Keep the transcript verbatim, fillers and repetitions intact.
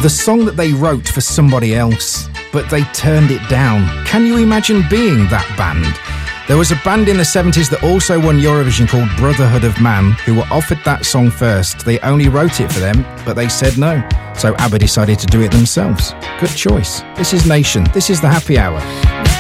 The song that they wrote for somebody else, but they turned it down. Can you imagine being that band? There was a band in the seventies that also won Eurovision called Brotherhood of Man, who were offered that song first. They only wrote it for them, but they said no. So ABBA decided to do it themselves. Good choice. This is Nation. This is the Happy Hour.